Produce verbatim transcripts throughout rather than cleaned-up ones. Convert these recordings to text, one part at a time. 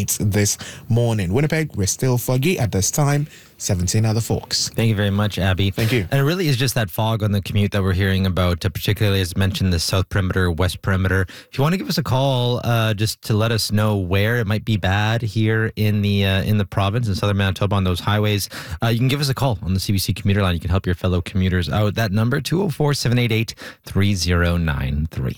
streets this morning. Winnipeg, we're still foggy at this time. seventeen other folks. Thank you very much, Abby. Thank you. And it really is just that fog on the commute that we're hearing about, uh, particularly as mentioned, the south perimeter, west perimeter. If you want to give us a call, uh, just to let us know where it might be bad here in the uh, in the province in southern Manitoba on those highways, uh, you can give us a call on the C B C commuter line. You can help your fellow commuters out. That number, two oh four, seven eight eight, three oh nine three.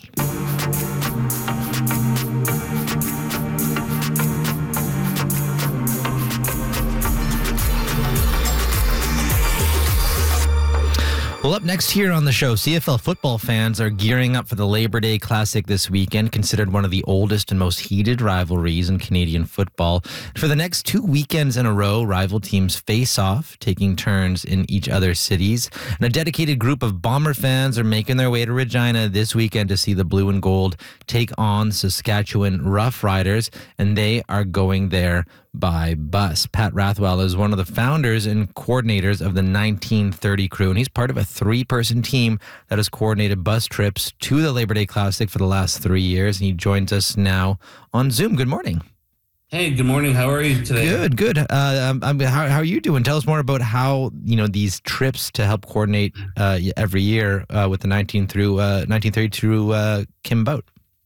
Well, up next here on the show, C F L football fans are gearing up for the Labor Day Classic this weekend, considered one of the oldest and most heated rivalries in Canadian football. For the next two weekends in a row, rival teams face off, taking turns in each other's cities. And a dedicated group of Bomber fans are making their way to Regina this weekend to see the Blue and Gold take on Saskatchewan Rough Riders, and they are going there by bus. Pat Rathwell is one of the founders and coordinators of the nineteen thirty crew, and he's part of a three-person team that has coordinated bus trips to the Labor Day Classic for the last three years, and he joins us now on Zoom. Good morning. Hey, good morning. How are you today? Good, good. Uh, um, um, how, how are you doing? Tell us more about how, you know, these trips to help coordinate uh, every year uh, with the nineteen through uh, nineteen thirty through uh, came about.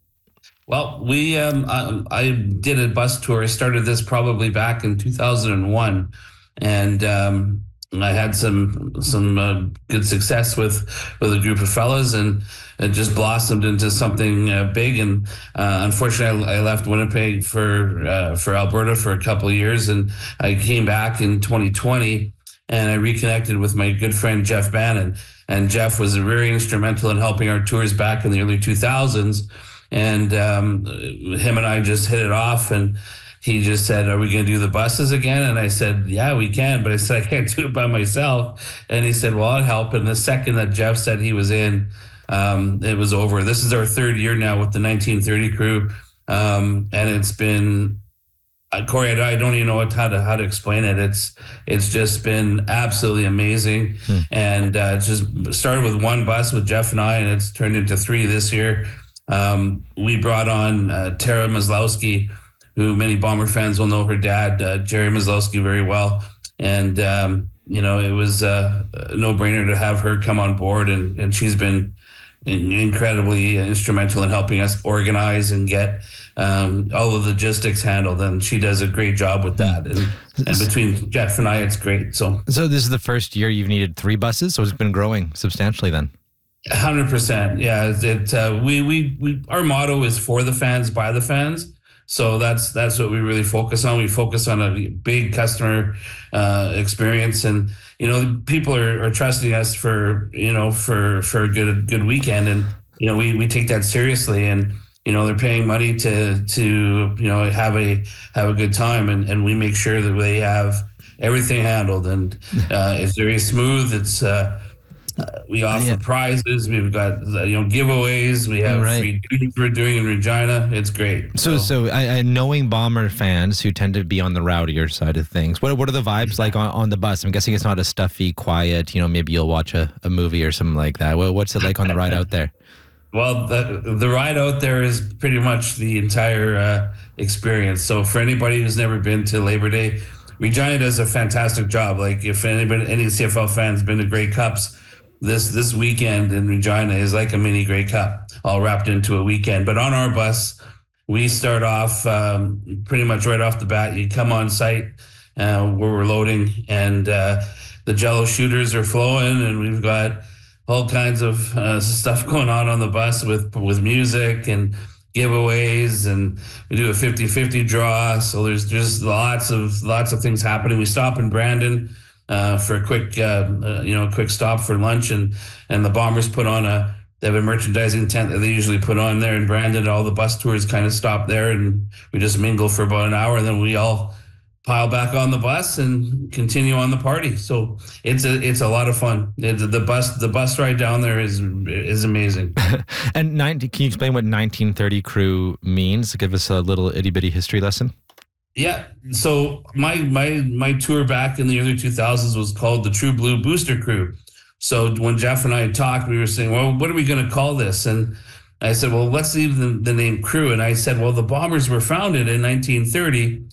Well, we um, I, I did a bus tour. I started this probably back in two thousand one, and um, I had some some uh, good success with with a group of fellas, and it just blossomed into something uh, big. And uh, unfortunately, I, I left Winnipeg for uh, for Alberta for a couple of years, and I came back in twenty twenty, and I reconnected with my good friend Jeff Bannon. And Jeff was very instrumental in helping our tours back in the early two thousands. And um, him and I just hit it off, and he just said, "Are we going to do the buses again?" And I said, "Yeah, we can." But I said, "I can't do it by myself." And he said, "Well, I'll help." And the second that Jeff said he was in, um, it was over. This is our third year now with the nineteen thirty crew. Um, and it's been, uh, Corey, I don't even know what, how to how to explain it. It's it's just been absolutely amazing. Hmm. And uh, it's just started with one bus with Jeff and I, and it's turned into three this year. Um, we brought on uh, Tara Maslowski, who many Bomber fans will know her dad, uh, Jerry Maslowski, very well. And, um, you know, it was uh, a no-brainer to have her come on board. And, and she's been in, incredibly instrumental in helping us organize and get um, all the logistics handled. And she does a great job with that. And, and between Jeff and I, it's great. So, so this is the first year you've needed three buses, so it's been growing substantially then. one hundred percent. Yeah. It, uh, we, we, we, our motto is for the fans, by the fans. So that's, that's what we really focus on. We focus on a big customer uh, experience, and, you know, people are, are trusting us for, you know, for, for a good, good weekend. And, you know, we, we take that seriously, and, you know, they're paying money to, to, you know, have a, have a good time. And, and we make sure that they have everything handled, and uh, it's very smooth. It's, uh, Uh, we offer yeah. prizes. We've got uh, you know giveaways. We have right. free duties we're doing in Regina. It's great. So, so, so I, I, knowing Bomber fans who tend to be on the rowdier side of things, what what are the vibes like on, on the bus? I'm guessing it's not a stuffy, quiet. You know, maybe you'll watch a, a movie or something like that. Well, what's it like on the ride out there? Well, the the ride out there is pretty much the entire uh, experience. So for anybody who's never been to Labor Day, Regina does a fantastic job. Like if anybody, any C F L fans been to Grey Cups, This this weekend in Regina is like a mini Grey Cup, all wrapped into a weekend. But on our bus, we start off um, pretty much right off the bat. You come on site uh, where we're loading, and uh, the Jello shooters are flowing, and we've got all kinds of uh, stuff going on on the bus with with music and giveaways, and we do a fifty-fifty draw. So there's just lots of lots of things happening. We stop in Brandon Uh, for a quick, uh, uh, you know, quick stop for lunch, and and the Bombers put on a they have a merchandising tent that they usually put on there in Brandon. All the bus tours kind of stop there, and we just mingle for about an hour, and then we all pile back on the bus and continue on the party. So it's a it's a lot of fun. It's, the bus the bus ride down there is is amazing. And ninety, can you explain what nineteen thirty crew means? Give us a little itty bitty history lesson. Yeah. So my my my tour back in the early two thousands was called the True Blue Booster Crew. So when Jeff and I had talked, we were saying, well, what are we going to call this? And I said, well, let's leave the, the name Crew. And I said, well, the Bombers were founded in nineteen thirty